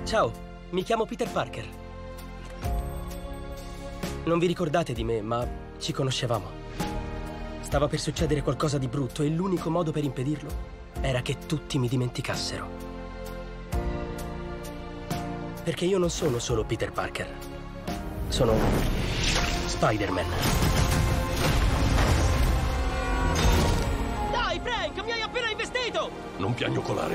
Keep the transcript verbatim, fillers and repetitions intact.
Ciao, mi chiamo Peter Parker. Non vi ricordate di me, ma ci conoscevamo. Stava per succedere qualcosa di brutto e l'unico modo per impedirlo era che tutti mi dimenticassero. Perché io non sono solo Peter Parker. Sono Spider-Man. Dai, Frank, mi hai appena investito! Non piagnucolare.